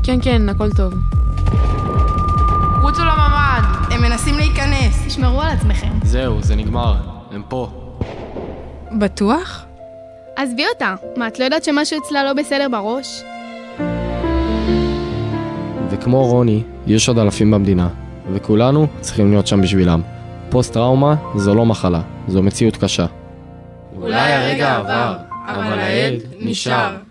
כן, כן, הכל טוב. רוצו לממ"ד. הם מנסים להיכנס. תשמרו על עצמכם. זהו, זה נגמר. הם פה. בטוח? עזבי אותה. מה, את לא יודעת שמשהו אצלה לא בסדר בראש? וכמו רוני, יש עוד אלפים במדינה, וכולנו צריכים להיות שם בשבילם. פוסט-טראומה זו לא מחלה, זו מציאות קשה. אולי הרגע עבר, אבל העד נשאר.